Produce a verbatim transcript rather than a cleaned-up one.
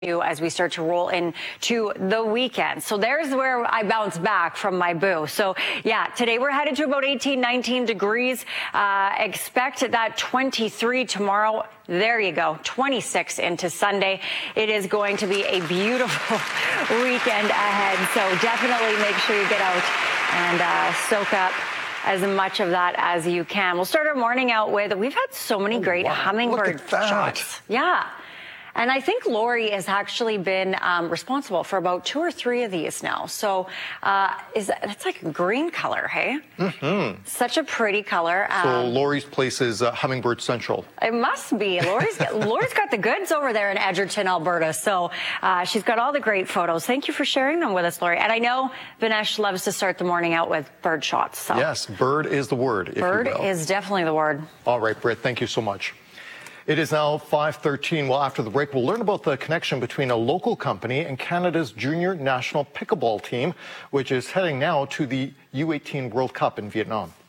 as we start to roll into the weekend. So there's where I bounce back from my boo. So yeah, today we're headed to about eighteen, nineteen degrees. Uh, expect that twenty-three tomorrow. There you go. twenty-six into Sunday. It is going to be a beautiful weekend ahead. So definitely make sure you get out and uh, soak up as much of that as you can. We'll start our morning out with, we've had so many great oh, wow. hummingbird shots. Yeah. And I think Lori has actually been um, responsible for about two or three of these now. So uh, is that, that's like a green color, hey? Mm-hmm. Such a pretty color. Um, so Lori's place is uh, Hummingbird Central. It must be. Lori's got, Lori's got the goods over there in Edgerton, Alberta. So uh, she's got all the great photos. Thank you for sharing them with us, Lori. And I know Vinesh loves to start the morning out with bird shots. So. Yes, bird is the word, if Bird you will. is definitely the word. All right, Britt, thank you so much. It is now five thirteen. Well, after the break, we'll learn about the connection between a local company and Canada's junior national pickleball team, which is heading now to the U eighteen World Cup in Vietnam.